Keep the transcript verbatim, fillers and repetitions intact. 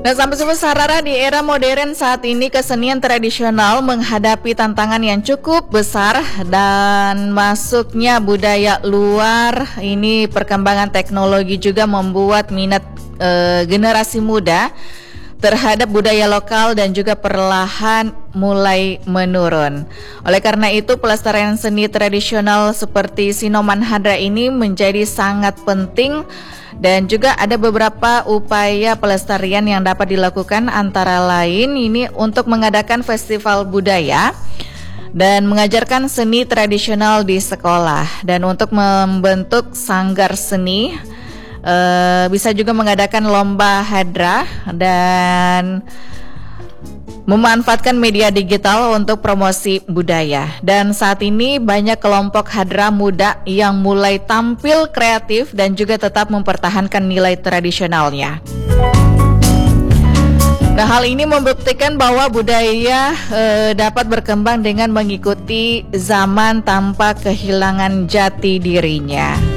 Nah, sampai Sobat Sarara, di era modern saat ini kesenian tradisional menghadapi tantangan yang cukup besar dan masuknya budaya luar. Ini perkembangan teknologi juga membuat minat e, generasi muda terhadap budaya lokal dan juga perlahan mulai menurun. Oleh karena itu, pelestarian seni tradisional seperti Sinoman Hadra ini menjadi sangat penting. Dan juga ada beberapa upaya pelestarian yang dapat dilakukan, antara lain ini untuk mengadakan festival budaya dan mengajarkan seni tradisional di sekolah, dan untuk membentuk sanggar seni, eh, bisa juga mengadakan lomba hadra dan memanfaatkan media digital untuk promosi budaya. Dan saat ini banyak kelompok hadra muda yang mulai tampil kreatif dan juga tetap mempertahankan nilai tradisionalnya. Nah, hal ini membuktikan bahwa budaya e, dapat berkembang dengan mengikuti zaman tanpa kehilangan jati dirinya.